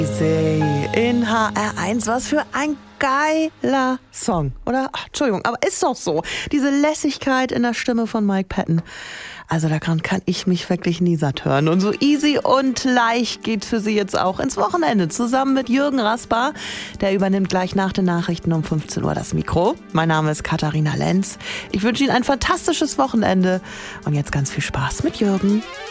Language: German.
In HR1, was für ein geiler Song, oder? Ach, Entschuldigung, aber ist doch so. Diese Lässigkeit in der Stimme von Mike Patton. Also daran kann ich mich wirklich nie satt hören. Und so easy und leicht geht für Sie jetzt auch ins Wochenende. Zusammen mit Jürgen Rasper. Der übernimmt gleich nach den Nachrichten um 15 Uhr das Mikro. Mein Name ist Katharina Lenz. Ich wünsche Ihnen ein fantastisches Wochenende. Und jetzt ganz viel Spaß mit Jürgen.